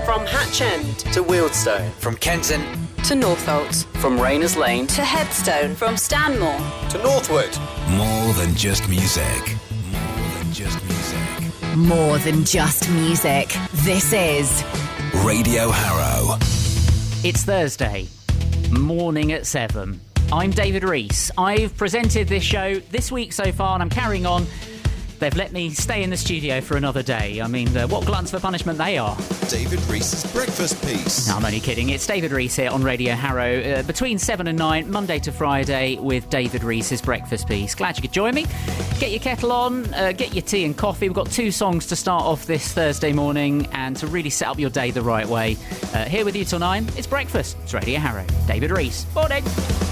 From Hatch End to Wealdstone. From Kenton to Northolt. From Rayners Lane to Headstone. From Stanmore to Northwood. More than just music. More than just music. More than just music. This is Radio Harrow. It's Thursday, morning at 7. I'm David Rees. I've presented this show this week so far, and I'm carrying on. They've let me stay in the studio for another day. I mean, what gluttons for punishment they are. David Rees's breakfast piece. No, I'm only kidding. It's David Rees here on Radio Harrow, between 7 and 9, Monday to Friday, with David Rees's breakfast piece. Glad you could join me. Get your kettle on, get your tea and coffee. We've got 2 songs to start off this Thursday morning and to really set up your day the right way. Here with you till 9, it's breakfast. It's Radio Harrow. David Rees. Morning.